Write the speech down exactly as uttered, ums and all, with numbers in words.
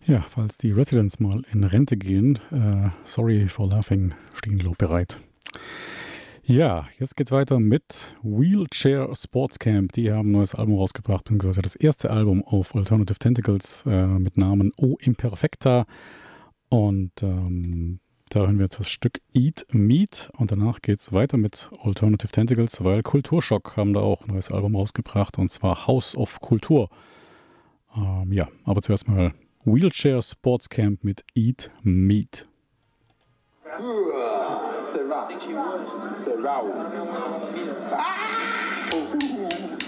Ja, falls die Residents mal in Rente gehen, äh, sorry for laughing, stehen die bereit. Ja, jetzt geht weiter mit Wheelchair Sports Camp. Die haben ein neues Album rausgebracht, beziehungsweise das erste Album auf Alternative Tentacles äh, mit Namen O Imperfecta. Und ähm, da hören wir jetzt das Stück Eat Meat und danach geht es weiter mit Alternative Tentacles, weil Kulturschock haben da auch ein neues Album rausgebracht und zwar House of Kultur. Ähm, ja, aber zuerst mal Wheelchair Sports Camp mit Eat Meat. The round. The round. Ah!